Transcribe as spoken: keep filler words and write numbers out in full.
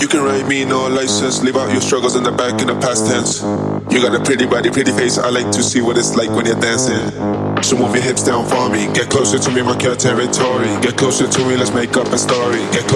You can write me no license. Leave out your struggles in the back in the past tense. You got a pretty body, pretty face. I like to see what it's like when you're dancing. So move your hips down for me. Get closer to me, mark your territory. Get closer to me, let's make up a story. Get